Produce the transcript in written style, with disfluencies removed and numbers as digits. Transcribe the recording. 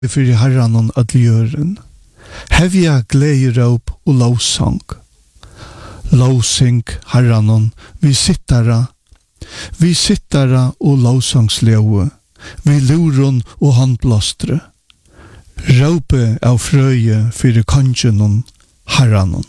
Fyrir herranon adljøren. Hevja gleiraup og lovsang. Lovsing herranon, vi sittara og lovsangsløve, vi luron og handblastre. Raupe av frøye fyrir kangenon herranon.